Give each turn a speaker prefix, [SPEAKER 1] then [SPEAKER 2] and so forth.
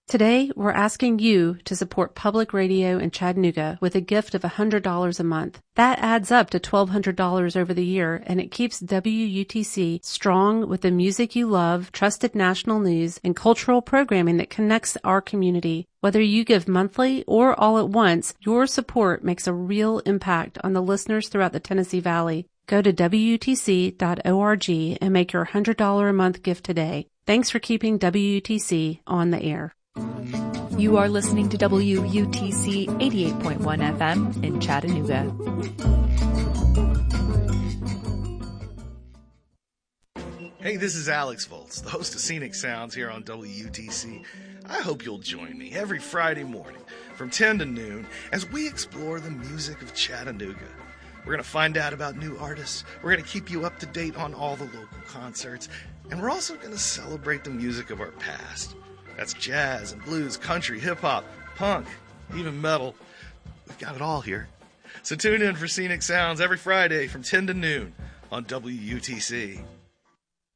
[SPEAKER 1] Today, we're asking you to support public radio in Chattanooga with a gift of $100 a month. That adds up to $1,200 over the year, and it keeps WUTC strong with the music you love, trusted national news, and cultural programming that connects our community. Whether you give monthly or all at once, your support makes a real impact on the listeners throughout the Tennessee Valley. Go to WUTC.org and make your $100 a month gift today. Thanks for keeping WUTC on the air.
[SPEAKER 2] You are listening to WUTC 88.1 FM in Chattanooga.
[SPEAKER 3] Hey, this is Alex Volz, the host of Scenic Sounds here on WUTC. I hope you'll join me every Friday morning from 10 to noon as we explore the music of Chattanooga. We're going to find out about new artists. We're going to keep you up to date on all the local concerts. And we're also going to celebrate the music of our past. That's jazz and blues, country, hip-hop, punk, even metal. We've got it all here. So tune in for Scenic Sounds every Friday from 10 to noon on WUTC.